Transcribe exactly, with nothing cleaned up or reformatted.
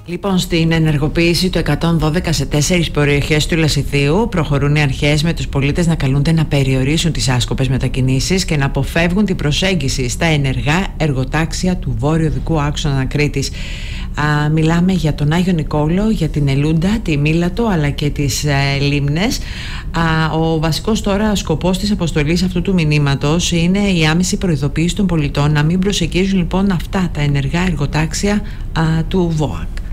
Λοιπόν, στην ενεργοποίηση του εκατόν δώδεκα σε τέσσερις περιοχές του Λασιθίου προχωρούν οι αρχές με τους πολίτες να καλούνται να περιορίσουν τις άσκοπες μετακινήσεις και να αποφεύγουν την προσέγγιση στα ενεργά εργοτάξια του βόρειο οδικού άξονα Κρήτης. Α, μιλάμε για τον Άγιο Νικόλαο, για την Ελούντα, τη Μήλατο αλλά και τις ε, Λίμνες. Α, ο βασικός τώρα σκοπός της αποστολής αυτού του μηνύματος είναι η άμεση προειδοποίηση των πολιτών να μην προσεγγίζουν λοιπόν αυτά τα ενεργά εργοτάξια α, του ΒΟΑΚ.